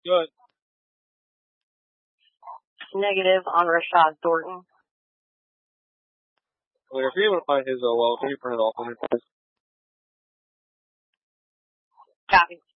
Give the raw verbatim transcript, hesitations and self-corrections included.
Good. Negative on Rashad Thornton. Well, if you're able to find his O L, can you print it off on me, please? Copy.